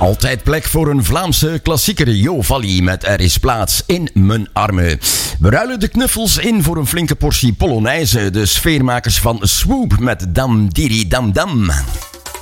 Altijd plek voor een Vlaamse klassieker, Jo Valli met Er is plaats in mijn armen. We ruilen de knuffels in voor een flinke portie Polonaise. De sfeermakers van Swoop met Dam Diri Dam Dam.